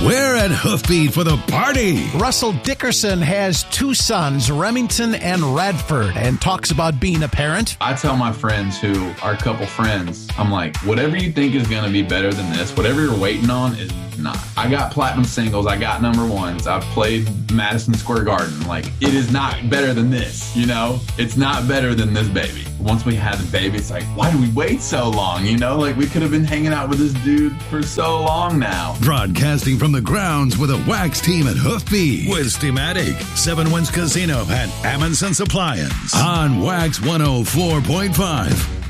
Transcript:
We're at Hoofbeat for the party. Russell Dickerson has two sons, Remington and Radford, and talks about being a parent. I tell my friends who are a couple friends, I'm like, whatever you think is going to be better than this, whatever you're waiting on is not. I got platinum singles. I got number ones. I've played Madison Square Garden. Like, it is not better than this, you know? It's not better than this baby. Once we had the baby, it's like, why did we wait so long? You know, like we could have been hanging out with this dude for so long now. Broadcasting from the grounds with a wax team at Hoofbeat with Steamatic, Seven Winds Casino, and Amundsen Appliance on Wax 104.5.